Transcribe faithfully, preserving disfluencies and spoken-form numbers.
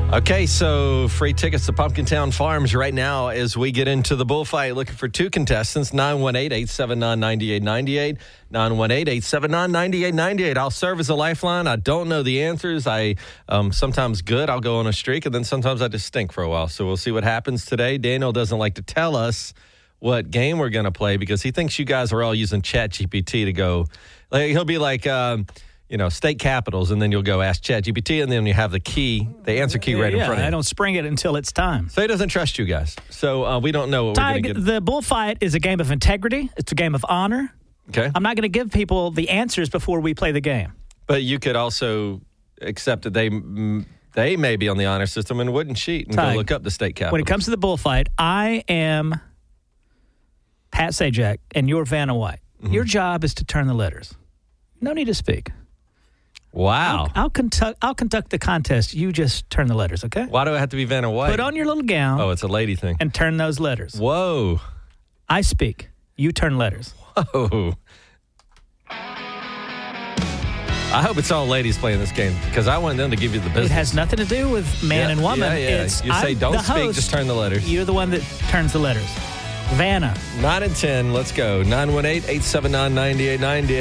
Okay, so free tickets to Pumpkin Town Farms right now as we get into the bullfight. Looking for two contestants, nine one eight, eight seven nine, nine eight nine eight, nine one eight, eight seven nine, nine eight nine eight. I'll serve as a lifeline. I don't know the answers. I um, sometimes good, I'll go on a streak, and then sometimes I just stink for a while. So we'll see what happens today. Daniel doesn't like to tell us what game we're going to play because he thinks you guys are all using ChatGPT to go. Like, he'll be like... Um, you know, state capitals, and then you'll go ask ChatGPT, and then you have the key, the answer key right yeah, in front of you. I don't spring it until it's time. So he doesn't trust you guys. So uh, we don't know what Tig, we're going to get. The bullfight is a game of integrity. It's a game of honor. Okay. I'm not going to give people the answers before we play the game. But you could also accept that they they may be on the honor system and wouldn't cheat and Tig, go look up the state capitals. When it comes to the bullfight, I am Pat Sajak, and you're Vanna White. Mm-hmm. Your job is to turn the letters. No need to speak. Wow. I'll, I'll, conduct, I'll conduct the contest. You just turn the letters, okay? Why do I have to be Vanna White? Put on your little gown. Oh, it's a lady thing. And turn those letters. Whoa. I speak. You turn letters. Whoa. I hope it's all ladies playing this game because I want them to give you the business. It has nothing to do with man yeah, and woman. Yeah, yeah. It's, you say I'm don't the speak, host. just turn the letters. You're the one that turns the letters. Vanna. nine and ten, let's go. nine one eight, eight seven nine, nine eight nine eight.